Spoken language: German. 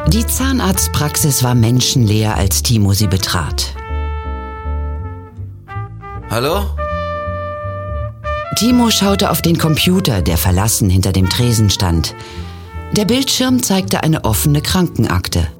Die Zahnarztpraxis war menschenleer, als Timo sie betrat. Hallo? Timo schaute auf den Computer, der verlassen hinter dem Tresen stand. Der Bildschirm zeigte eine offene Krankenakte.